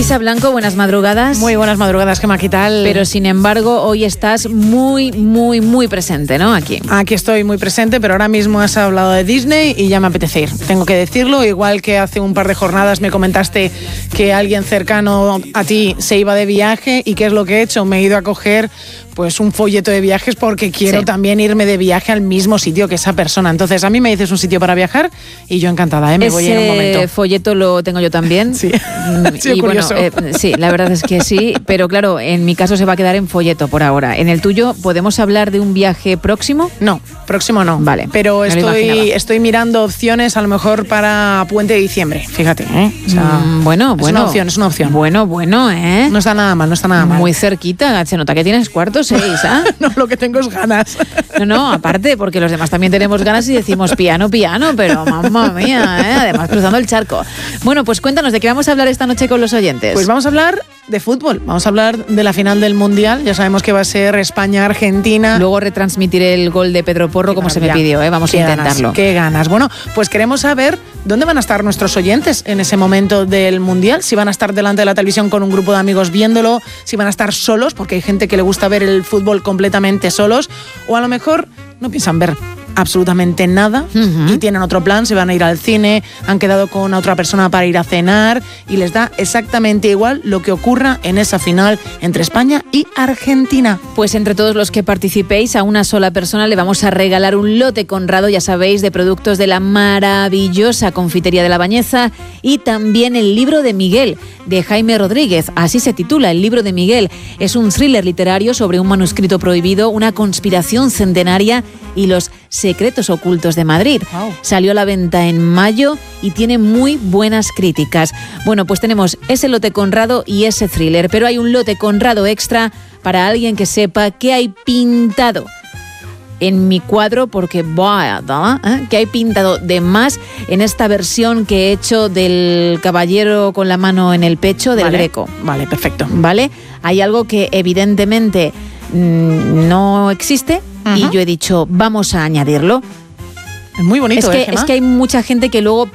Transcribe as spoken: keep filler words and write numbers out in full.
Isa Blanco, buenas madrugadas. Muy buenas madrugadas, Gemma, ¿qué tal? Pero sin embargo, hoy estás muy, muy, muy presente, ¿no? Aquí. Aquí estoy muy presente, pero ahora mismo has hablado de Disney y ya me apetece ir. Tengo que decirlo, igual que hace un par de jornadas me comentaste que alguien cercano a ti se iba de viaje. ¿Y qué es lo que he hecho? Me he ido a coger pues un folleto de viajes porque quiero sí. también irme de viaje al mismo sitio que esa persona. Entonces, a mí me dices un sitio para viajar y yo encantada, ¿eh? Me Ese voy en un momento. Ese folleto lo tengo yo también. Sí, sí, y curioso. Bueno, eh, sí, la verdad es que sí, pero claro, en mi caso se va a quedar en folleto por ahora. ¿En el tuyo podemos hablar de un viaje próximo? No, próximo no. Vale. Pero estoy, estoy mirando opciones a lo mejor para puente de diciembre, fíjate, ¿eh? O sea, mm, bueno, es bueno. una opción, es una opción. Bueno, bueno, ¿eh? No está nada mal, no está nada mal. Muy cerquita, se nota que tienes cuarto seis, ¿ah? No, lo que tengo es ganas. No, no, aparte, porque los demás también tenemos ganas y decimos piano, piano, pero mamma mía, ¿eh? Además cruzando el charco. Bueno, pues cuéntanos, ¿de qué vamos a hablar esta noche con los oyentes? Pues vamos a hablar de fútbol, vamos a hablar de la final del Mundial, ya sabemos que va a ser España-Argentina. Luego retransmitiré el gol de Pedro Porro como se me pidió, ¿eh? Vamos a intentarlo. Ganas, qué ganas. Bueno, pues queremos saber dónde van a estar nuestros oyentes en ese momento del Mundial, si van a estar delante de la televisión con un grupo de amigos viéndolo, si van a estar solos, porque hay gente que le gusta ver el fútbol completamente solos, o a lo mejor no piensan ver absolutamente nada uh-huh. y tienen otro plan, se van a ir al cine, han quedado con otra persona para ir a cenar y les da exactamente igual lo que ocurra en esa final entre España y Argentina. Pues entre todos los que participéis, a una sola persona le vamos a regalar un lote Conrado, ya sabéis, de productos de la maravillosa Confitería de la Bañeza, y también el libro de Miguel, de Jaime Rodríguez. Así se titula, El libro de Miguel. Es un thriller literario sobre un manuscrito prohibido, una conspiración centenaria y los secretos ocultos de Madrid. Wow. Salió a la venta en mayo y tiene muy buenas críticas. Bueno, pues tenemos ese lote Conrado y ese thriller, pero hay un lote Conrado extra para alguien que sepa qué hay pintado en mi cuadro, porque buah, ¿eh? que hay pintado de más en esta versión que he hecho del caballero con la mano en el pecho del vale. Greco. Vale, perfecto. ¿Vale? Hay algo que evidentemente mmm, no existe uh-huh. y yo he dicho, vamos a añadirlo. Es muy bonito, es que, ¿eh, Gemma? Es que hay mucha gente que luego